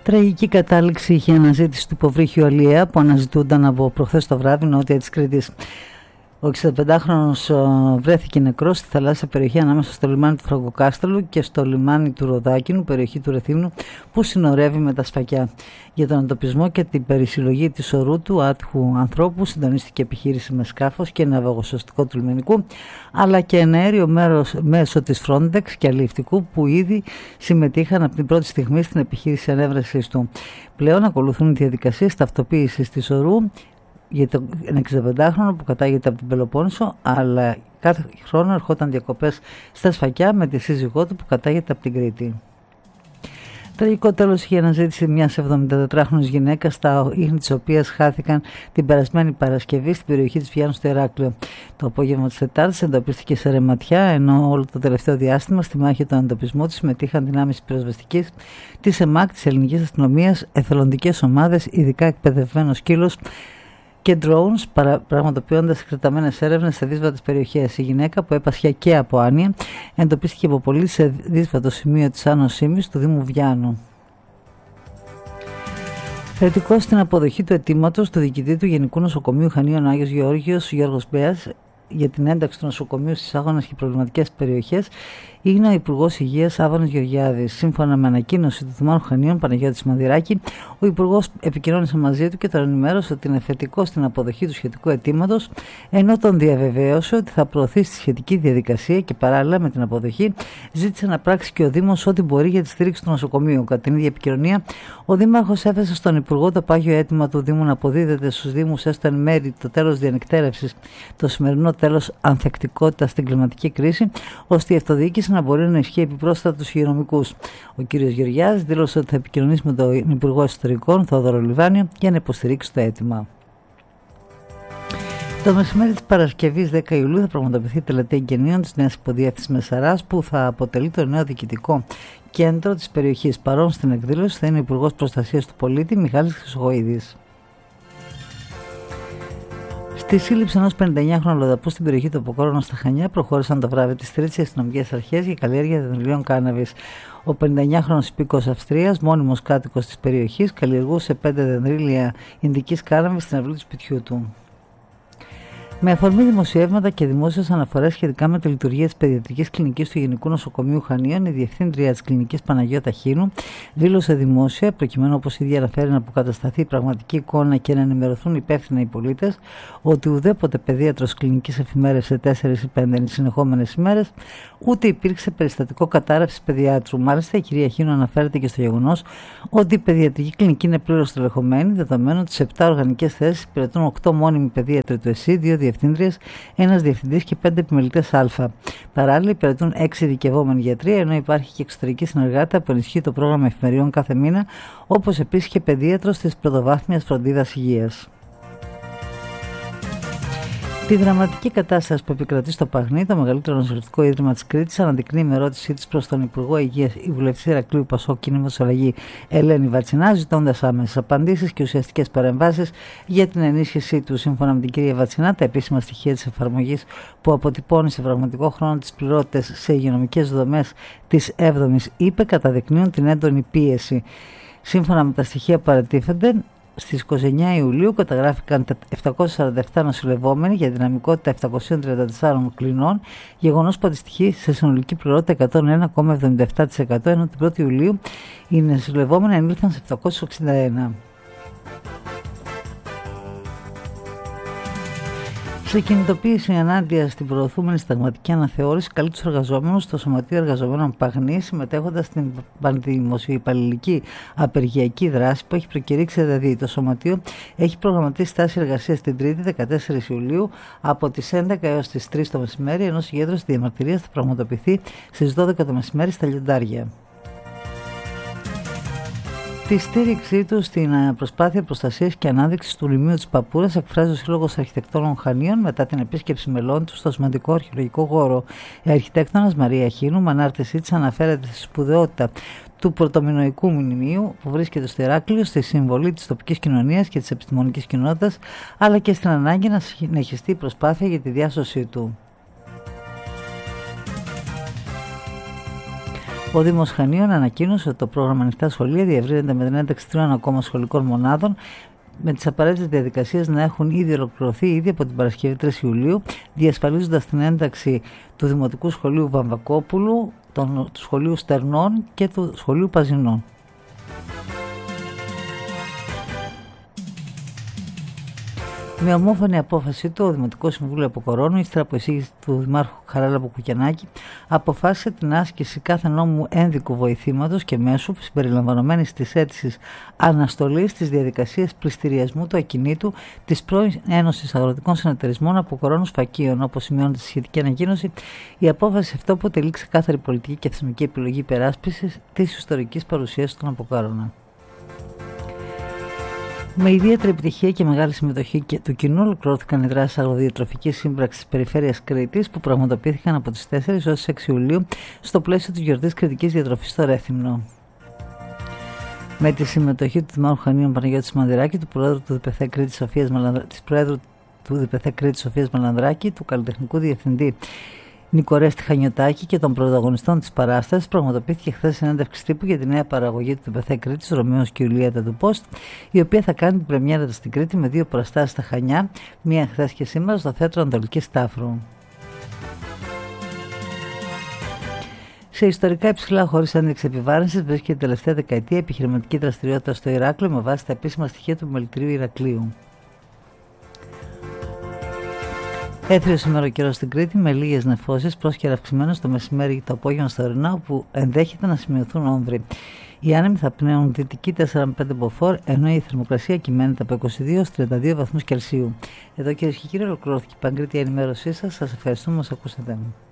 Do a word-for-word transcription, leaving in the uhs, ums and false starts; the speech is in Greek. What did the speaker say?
Τραγική κατάληξη είχε αναζήτηση του υποβρύχιου Αλιέα που αναζητούνταν από προχθές το βράδυ νότια της Κρήτης. Ο εξήντα πεντάχρονος βρέθηκε νεκρός στη θαλάσσια περιοχή ανάμεσα στο λιμάνι του Φραγκοκάστελου και στο λιμάνι του Ροδάκινου, περιοχή του Ρεθύμνου, που συνορεύει με τα Σφακιά. Για τον εντοπισμό και την περισυλλογή της ορού του άτυχου ανθρώπου συντονίστηκε επιχείρηση με σκάφος και ναυαγοσωστικό του λιμενικού, αλλά και ένα αέριο μέρος μέσω της Frontex και αλλιευτικού που ήδη συμμετείχαν από την πρώτη στιγμή στην επιχείρηση ανέβρεσης του. Πλέον ακολουθούν οι διαδικασίες ταυτοποίησης της ορού για τον εξήντα πεντάχρονο που κατάγεται από την Πελοπόννησο, αλλά κάθε χρόνο ερχόταν διακοπές στα Σφακιά με τη σύζυγό του που κατάγεται από την Κρήτη. Τραγικό τέλος είχε αναζήτηση μιας εβδομηντατετράχρονης γυναίκας, τα ίχνη της οποίας χάθηκαν την περασμένη Παρασκευή στην περιοχή της Βιάννου στο Ηράκλειο. Το απόγευμα της Τετάρτης εντοπίστηκε σε ρεματιά, ενώ όλο το τελευταίο διάστημα στη μάχη των εντοπισμού της συμμετείχαν δυνάμεις πυροσβεστικής, της ΕΜΑΚ, της Ελληνικής Αστυνομίας, εθελοντικές ομάδες, ειδικά εκπαιδευμένος σκύλος και drones, πραγματοποιώντας εκτεταμένες έρευνες σε δύσβατες περιοχές. Η γυναίκα, που έπασχε και από άνοια, εντοπίστηκε από πολίτες σε δύσβατο σημείο της Άνω Σήμης του Δήμου Βιάννου. Θετικός στην αποδοχή του αιτήματος του διοικητή του Γενικού Νοσοκομείου Χανίων Άγιος Γεώργιος, Γιώργος Μπέας, για την ένταξη του νοσοκομείου στις άγονες και προβληματικές περιοχές είναι ο Υπουργός Υγείας Άβανος Γεωργιάδης. Σύμφωνα με ανακοίνωση του Δημάρχου Χανίων Παναγιώτη Μανδυράκη, ο Υπουργός επικοινώνησε μαζί του και τον ενημέρωσε ότι είναι θετικό στην αποδοχή του σχετικού αιτήματος, ενώ τον διαβεβαίωσε ότι θα προωθήσει τη σχετική διαδικασία και παράλληλα με την αποδοχή ζήτησε να πράξει και ο Δήμος ό,τι μπορεί για τη στήριξη του νοσοκομείου. Κατά την ίδια επικοινωνία, ο Δήμαρχος έθεσε στον Υπουργό το πάγιο αίτημα του Δήμου να αποδίδεται στους Δήμους έστω εν μέρη το τέλος διανυκτέρευσης, το σημερινό τέλος ανθεκτικότητας στην κλιματική κρίση, ώστε η αυτοδιοίκηση να μπορεί να ισχύει επιπρόσθετα τους υγειονομικούς. Ο κ. Γεωργιάδης δήλωσε ότι θα επικοινωνήσει με τον Υπουργό Εσωτερικών, Θόδωρο Λιβάνιο, για να υποστηρίξει το αίτημα. Το μεσημέρι της Παρασκευής δέκα Ιουλίου θα πραγματοποιηθεί η τελετή εγγενείων της νέας υποδιεύθυνσης Μεσαράς, που θα αποτελεί το νέο διοικητικό κέντρο της περιοχής. Παρόν στην εκδήλωση θα είναι ο Υπουργός Προστασίας του Πολίτη Μιχάλης Χρυσοχοΐδης. Στη σύλληψη ενός πενηνταεννιάχρονου αλλοδαπού στην περιοχή του Αποκόρωνο στα Χανιά προχώρησαν το βράδυ της Τρίτης οι αστυνομικές αρχές για καλλιέργεια δεντριλίων κάναβης. Ο πενηνταεννιάχρονος υπήκοος Αυστρίας, μόνιμος κάτοικος της περιοχής, καλλιεργούσε πέντε δεντρίλια ινδικής κάναβης στην αυλή του σπιτιού του. Με αφορμή δημοσιεύματα και δημόσιες αναφορές σχετικά με τη λειτουργία της παιδιατρικής κλινικής του Γενικού Νοσοκομείου Χανίων, η Διευθύντρια της Κλινικής Παναγιώτα Χίνου δήλωσε δημόσια, προκειμένου όπως ήδη αναφέρει να αποκατασταθεί η πραγματική εικόνα και να ενημερωθούν υπεύθυνα οι πολίτες, ότι ουδέποτε παιδίατρος κλινικής εφημέρευσε τέσσερις ή πέντε συνεχόμενες ημέρες, ούτε υπήρξε περιστατικό κατάρρευσης παιδιάτρου. Μάλιστα, η κυρία Χίνου αναφέρεται και στο γεγονός ότι η παιδιατρική κλινική είναι πλήρως τελεχωμένη, δεδομένου ότι σε επτά οργανικές θέσεις υπηρετούν οκτώ μόνιμοι παιδίατροι του ΕΣΥ, δύο διευθύντριες, ένας διευθυντής και πέντε επιμελητές Α. Παράλληλα, υπηρετούν έξι ειδικευόμενοι γιατροί, ενώ υπάρχει και εξωτερική συνεργάτη που ενισχύει το πρόγραμμα εφημεριών κάθε μήνα, όπως επίσης και παιδίατρος της πρωτοβάθμιας φροντίδας υγείας. Τη δραματική κατάσταση που επικρατεί στο Παγνί, το μεγαλύτερο νοσηλευτικό ίδρυμα της Κρήτης, αναδεικνύει με ερώτησή της προς τον Υπουργό Υγείας η βουλευτή Ηρακλείου Πασόκ Κίνηματος Αλλαγή Ελένη Βατσινά, ζητώντας άμεσες απαντήσεις και ουσιαστικές παρεμβάσεις για την ενίσχυσή του. Σύμφωνα με την κυρία Βατσινά, τα επίσημα στοιχεία της εφαρμογής που αποτυπώνει σε πραγματικό χρόνο τις πληρότητες σε υγειονομικές δομές της έβδομης ΥΠΕ καταδεικνύουν την έντονη πίεση. Σύμφωνα με τα στοιχεία που παρατίθενται, στις είκοσι εννέα Ιουλίου καταγράφηκαν επτακόσιοι σαράντα επτά νοσηλευόμενοι για δυναμικότητα επτακόσια τριάντα τέσσερα κλινών, γεγονός που αντιστοιχεί σε συνολική πληρότητα εκατόν ένα κόμμα εβδομήντα επτά τοις εκατό, ενώ την πρώτη Ιουλίου οι νοσηλευόμενοι ανήλθαν σε επτακόσιους εξήντα ένα. Σε κινητοποίηση ενάντια στην προωθούμενη συνταγματική αναθεώρηση, καλεί τους εργαζόμενους στο Σωματείο Εργαζομένων Παγνή, συμμετέχοντας στην πανδημοσιοϊπαλληλική απεργιακή δράση που έχει προκηρύξει δηλαδή. Το Σωματείο έχει προγραμματίσει στάση εργασίας την Τρίτη, δεκατέσσερις Ιουλίου, από τις έντεκα έως τις τρεις το μεσημέρι, ενώ η συγκέντρωση διαμαρτυρίας θα πραγματοποιηθεί στις δώδεκα το μεσημέρι στα Λιοντάρια. Τη στήριξή του στην προσπάθεια προστασίας και ανάδειξης του Λιμνίου της Παπούρας εκφράζει ο Σύλλογος Αρχιτεκτόνων Χανίων μετά την επίσκεψη μελών του στο σημαντικό αρχαιολογικό χώρο. Η αρχιτέκτονας Μαρία Χίνου, με ανάρτησή της, αναφέρεται στη σπουδαιότητα του πρωτομινωικού μνημείου που βρίσκεται στο Ηράκλειο, στη συμβολή της τοπικής κοινωνίας και της επιστημονικής κοινότητας, αλλά και στην ανάγκη να συνεχιστεί η προσπάθεια για τη διάσωσή του. Ο Δήμος Χανίων ανακοίνωσε ότι το πρόγραμμα Ανοιχτά Σχολεία διευρύνεται με την ένταξη τριών ακόμα σχολικών μονάδων, με τις απαραίτητες διαδικασίες να έχουν ήδη ολοκληρωθεί ήδη από την Παρασκευή τρεις Ιουλίου, διασφαλίζοντας την ένταξη του Δημοτικού Σχολείου Βαμβακόπουλου, του Σχολείου Στερνών και του Σχολείου Παζινών. Με ομόφωνη απόφαση του, ο Δημοτικό Συμβούλιο Αποκορώνου, ύστερα από εισήγηση του Δημάρχου Χαράλαμπου Κουκιανάκη, αποφάσισε την άσκηση κάθε νόμου ένδικου βοηθήματος και μέσου, συμπεριλαμβανομένης της αίτησης αναστολής της διαδικασίας πληστηριασμού του ακινήτου της πρώην Ένωσης Αγροτικών Συνεταιρισμών Αποκορώνου Σφακίων. Όπως σημειώνεται στη σχετική ανακοίνωση, η απόφαση αυτό αποτελεί ξεκάθαρη πολιτική και θεσμική επιλογή υπεράσπισης της ιστορικής παρουσίας των Αποκόρονα. Με ιδιαίτερη επιτυχία και μεγάλη συμμετοχή και του κοινού ολοκληρώθηκαν οι δράσεις αγροδιατροφικής σύμπραξης της Περιφέρειας Κρήτης που πραγματοποιήθηκαν από τις τέσσερις έως τις έξι Ιουλίου στο πλαίσιο της γιορτής κρητικής διατροφής στο Ρέθυμνο. Με τη συμμετοχή του Δημάρχου Χανίων Παναγιώτη Μανδυράκη, του Προέδρου του ΔΠΘ Κρήτης Σοφίας Μαλανδράκη, της Προέδρου του ΔΠΘ Κρήτης Σοφίας Μαλανδράκη, του Καλλιτεχνικού Διευθυντή Νικορέστη Χανιωτάκη και των πρωταγωνιστών της παράστασης, πραγματοποιήθηκε χθες συνέντευξη τύπου για τη νέα παραγωγή του ΔΠΘ Κρήτης, Ρωμαίος και Ιουλίατα του Post, η οποία θα κάνει την πρεμιέρα στην Κρήτη με δύο παραστάσεις στα Χανιά, μία χθες και σήμερα στο Θέατρο Ανατολική Στάφρου. Σε ιστορικά υψηλά, χωρίς ένδειξη επιβάρυνσης, βρίσκεται την τελευταία δεκαετία επιχειρηματική δραστηριότητα στο Ηράκλειο με βάση τα επίσημα στοιχεία του Μελητηρίου Ηρακλείου. Έθριο σήμερα ο καιρός στην Κρήτη με λίγες νεφώσεις, πρόσκαιρα αυξημένος το μεσημέρι και το απόγευμα στα ορεινά, όπου ενδέχεται να σημειωθούν όμβροι. Οι άνεμοι θα πνέουν δυτική τέσσερα με πέντε μποφόρ, ενώ η θερμοκρασία κυμαίνεται από είκοσι δύο έως τριάντα δύο βαθμούς Κελσίου. Εδώ κυρίες και κύριοι, ολοκληρώθηκε η Παγκρίτια ενημέρωσή σας. Σας ευχαριστούμε που μας ακούσατε.